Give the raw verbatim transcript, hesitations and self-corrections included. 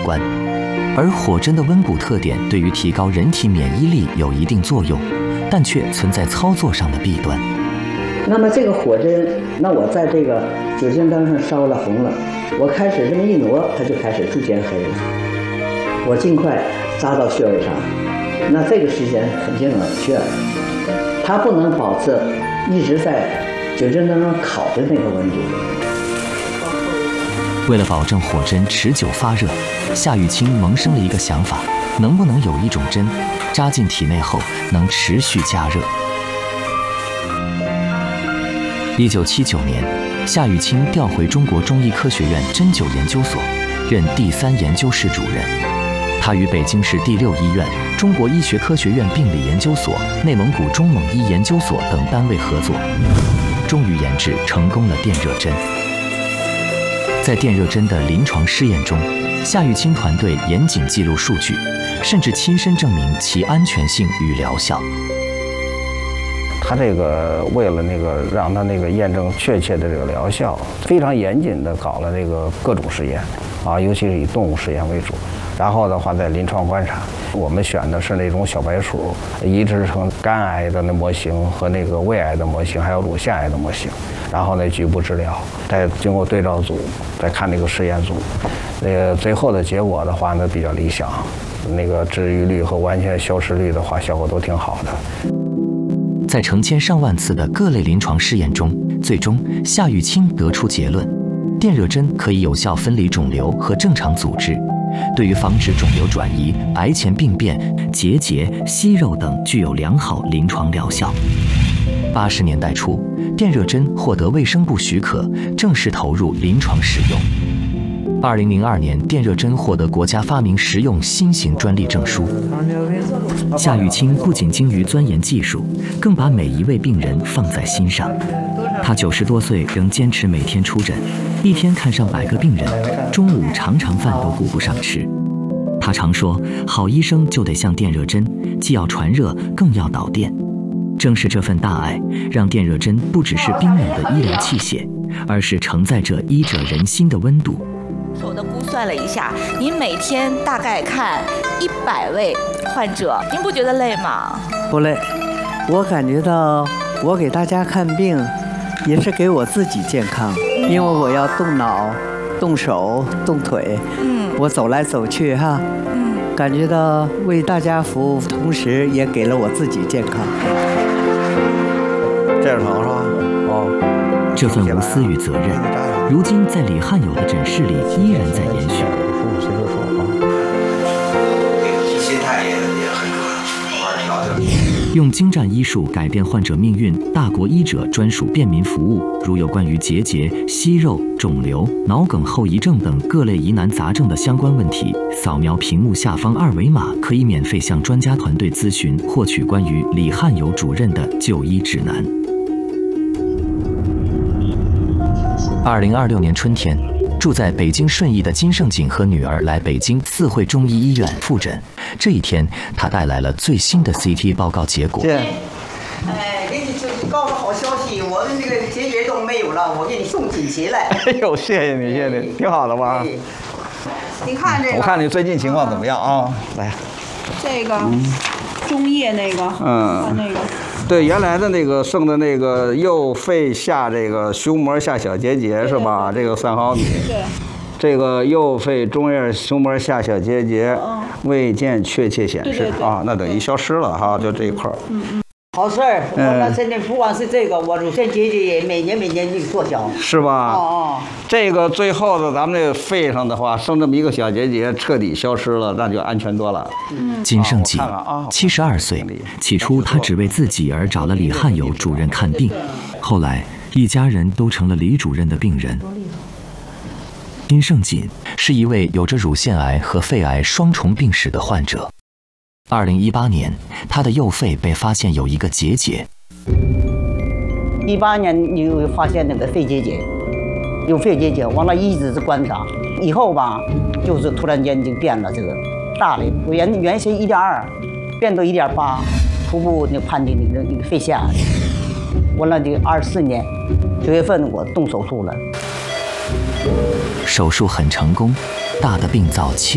关。而火针的温补特点对于提高人体免疫力有一定作用，但却存在操作上的弊端。 那么这个火针，那我在这个酒精灯上烧了红了，我开始这么一挪，它就开始逐渐黑了。我尽快扎到穴位上，那这个时间肯定冷却了，它不能保持一直在酒精灯上烤的那个温度。 为了保证火针持久发热，夏雨清萌生了一个想法：能不能有一种针，扎进体内后能持续加热？一九七九年，夏雨清调回中国中医科学院针灸研究所，任第三研究室主任。他与北京市第六医院、中国医学科学院病理研究所、内蒙古中蒙医研究所等单位合作，终于研制成功了电热针。在电热针的临床试验中，夏雨清团队严谨记录数据，甚至亲身证明其安全性与疗效。 他这个为了那个让他那个验证确切的这个疗效，非常严谨的搞了这个各种实验，啊，尤其是以动物实验为主。然后的话，在临床观察，我们选的是那种小白鼠移植成肝癌的那模型和那个胃癌的模型，还有乳腺癌的模型。然后呢，局部治疗，再经过对照组，再看那个实验组，那个最后的结果的话呢，比较理想，那个治愈率和完全消失率的话，效果都挺好的。 在成千上万次的各类临床试验中，最终夏雨清得出结论：电热针可以有效分离肿瘤和正常组织，对于防止肿瘤转移、癌前病变、结节、息肉等具有良好临床疗效。八十年代初，电热针获得卫生部许可，正式投入临床使用。二零零二年，电热针获得国家发明实用新型专利证书。夏雨清不仅精于钻研技术，更把每一位病人放在心上。他九十多岁仍坚持每天出诊，一天看上百个病人，中午常常饭都顾不上吃。他常说，好医生就得像电热针，既要传热，更要导电。正是这份大爱，让电热针不只是冰冷的医疗器械，而是承载着医者仁心的温度。 我的估算了一下，您每天大概看一百位患者，您不觉得累吗？ 不累，我感觉到我给大家看病，也是给我自己健康，因为我要动脑、动手、动腿，嗯，我走来走去哈，嗯，感觉到为大家服务，同时也给了我自己健康。 这是疼是吧？哦， 这份无私与责任，如今在李汉友的诊室里依然在延续。 心态也也很重要。 用精湛医术改变患者命运，大国医者专属便民服务。如有关于结节、息肉、肿瘤、脑梗后遗症等各类疑难杂症的相关问题，扫描屏幕下方二维码，可以免费向专家团队咨询，获取关于李汉友主任的就医指南。二零二六年春天，住在北京顺义的金胜锦和女儿来北京四惠中医医院复诊。这一天，他带来了最新的 C T 报告结果。 哎，给你告个好消息，我的这个结节都没有了，我给你送锦旗来。 哎呦，谢谢你，谢谢你，挺好的吧？ 你看这个， 我看你最近情况怎么样啊？来， 这个中叶那个，嗯，看那个。 对，原来的那个剩的那个右肺下这个胸膜下小结节是吧？这个三毫米。对。这个右肺中叶胸膜下小结节未见确切显示啊，那等于消失了哈，就这一块儿。 嗯嗯。好事儿，我们现在不光是这个，我乳腺结节也每年每年就缩小， 是吧？ 哦哦。 这个最后的咱们这个肺上的话，剩这么一个小结节彻底消失了，那就安全多了。 嗯。金胜锦，七十二岁，起初他只为自己而找了李汉友主任看病，后来一家人都成了李主任的病人。金胜锦是一位有着乳腺癌和肺癌双重病史的患者。二零一八年，他的右肺被发现有一个结节。 一八年你就发现那个肺结节，有肺结节，完了一直是观察，以后吧，就是突然间就变了，这个大了，原原先一点二，变到一点八，初步就判定你的你的肺腺癌。完了就二四年九月份我动手术了。 手术很成功，大的病灶切。